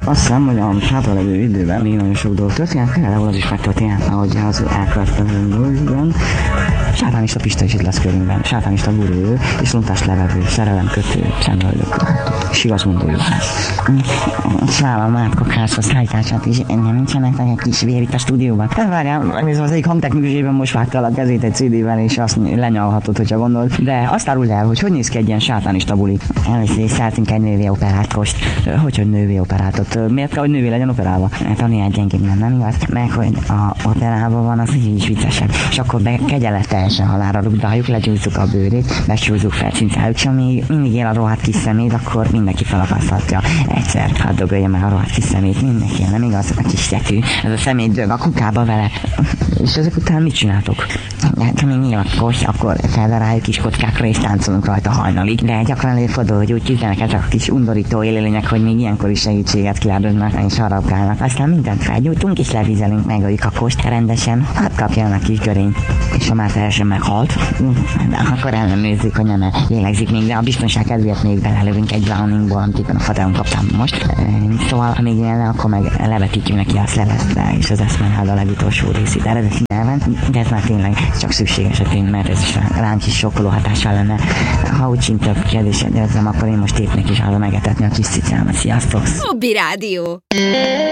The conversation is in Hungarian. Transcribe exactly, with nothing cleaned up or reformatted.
Azt hiszem, hogy a hátralévő időben még nagyon sok dolog történt, például az is megtörtént, ahogy az elkövetkezőben sátánista Pista is itt lesz körünkben, sátánista gurú és luntás levevő, szerelemkötő, szemöldök, és igazmondó juhász. Szállal mátkok házba szállítását is, nem nincsenek egy kis vér itt a stúdióban. Tehát várjál, az egyik hangtechnikusében most vágta a kezét egy cé dé-vel, és azt lenyalhatod, hogyha gondolod. De azt áruld el, hogy hogy néz ki egy ilyen sátánista buli. Először is szálltunk egy nővé operátost. Hogy, hogy nővé operátot? Miért kell, hogy nővé legyen operálva? Hát a néhány gyengébb nem, nem igaz? Meg, hogy a operálva van, az így is viccesebb. És akkor be kegyelet teljesen halálra rugdaljuk, legyúzzuk a bőrét, besúzzuk fel cincáljuk, és amíg mindig él a rohadt kis szemét, akkor mindenki felakaszthatja. Egyszer hát dögölje meg a rohadt kis szemét, mindenki, nem igaz? A kis szetű, ez a szemét dög a kukába vele. És ezek után mit csináltok? Hát, ha még nyilakos, akkor feldaráljuk kis kockákra és táncolunk rajta hajnalig. De gyakran előfordul, hogy úgy küzdenek ezek a kis undorító élőlények, hogy még ilyenkor is segítséget kiáldoznak és harapkálnak. Aztán mindent felgyújtunk és levízelünk, megöljük a kost rendesen, hát kapja a kis görényt. És ha már teljesen meghalt, akkor ellenőrzzük, hogy nem lélegzik még, de a biztonság kedvéért még belelövünk egy Browningból, amit éppen a fateron kaptam most. Szóval, ha még ilyen le, akkor meg levetítjük neki a szeletre, és az Esmeralda a legutolsó részét eredeti nyelven, de ez már tényleg csak szükség esetén, mert ez is ránk is sokkoló hatással lenne. Ha úgy sintöbb kérdésed érzem, akkor én most épp neki is arra megetetni a kis cicámat. Sziasztok! Hobby Rádió.